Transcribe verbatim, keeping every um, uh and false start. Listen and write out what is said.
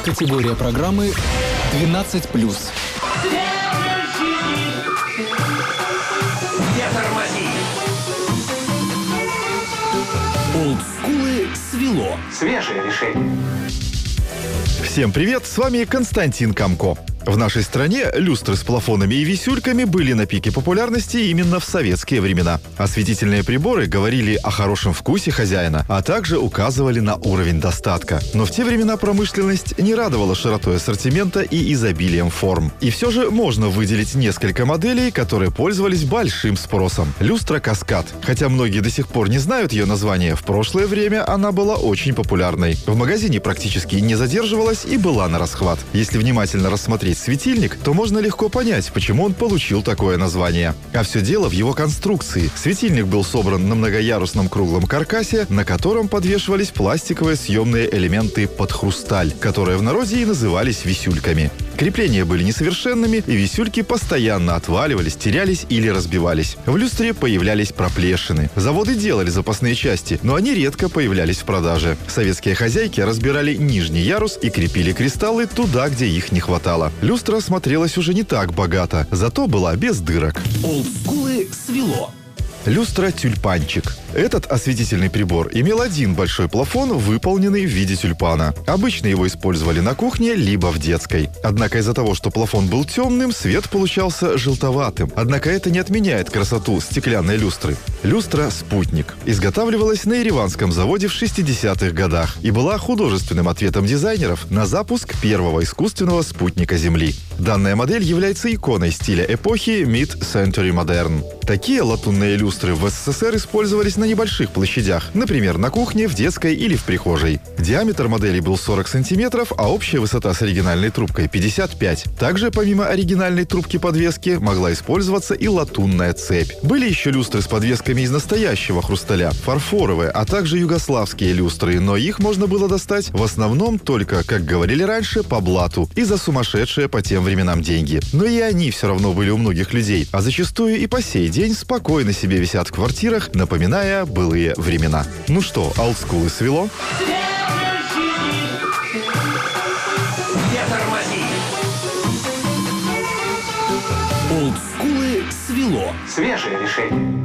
Категория программы двенадцать плюс. Не тормози! Олдскулы свело. Свежее решение. Всем привет, с вами Константин Камко. В нашей стране люстры с плафонами и висюльками были на пике популярности именно в советские времена. Осветительные приборы говорили о хорошем вкусе хозяина, а также указывали на уровень достатка. Но в те времена промышленность не радовала широтой ассортимента и изобилием форм. И все же можно выделить несколько моделей, которые пользовались большим спросом. Люстра «Каскад». Хотя многие до сих пор не знают ее название, в прошлое время она была очень популярной. В магазине практически не задерживалась и была на расхват. Если внимательно рассмотреть светильник, то можно легко понять, почему он получил такое название. А все дело в его конструкции. Светильник был собран на многоярусном круглом каркасе, на котором подвешивались пластиковые съемные элементы под хрусталь, которые в народе и назывались висюльками. Крепления были несовершенными, и висюльки постоянно отваливались, терялись или разбивались. В люстре появлялись проплешины. Заводы делали запасные части, но они редко появлялись в продаже. Советские хозяйки разбирали нижний ярус и крепили кристаллы туда, где их не хватало. Люстра смотрелась уже не так богато, зато была без дырок. Олдскулы свело. Люстра «Тюльпанчик». Этот осветительный прибор имел один большой плафон, выполненный в виде тюльпана. Обычно его использовали на кухне, либо в детской. Однако из-за того, что плафон был темным, свет получался желтоватым. Однако это не отменяет красоту стеклянной люстры. Люстра «Спутник» изготавливалась на ереванском заводе в шестидесятых годах и была художественным ответом дизайнеров на запуск первого искусственного спутника Земли. Данная модель является иконой стиля эпохи Mid-Century Modern. Такие латунные люстры в СССР использовались на небольших площадях, например, на кухне, в детской или в прихожей. Диаметр модели был сорок сантиметров, а общая высота с оригинальной трубкой пятьдесят пять. Также, помимо оригинальной трубки подвески, могла использоваться и латунная цепь. Были еще люстры с подвесками из настоящего хрусталя, фарфоровые, а также югославские люстры, но их можно было достать в основном только, как говорили раньше, по блату и за сумасшедшие по тем временам деньги. Но и они все равно были у многих людей, а зачастую и по сей день спокойно себе висят в квартирах, напоминая былые времена. Ну что, олдскулы свело? Не тормози! Олдскулы свело. Свежее решение.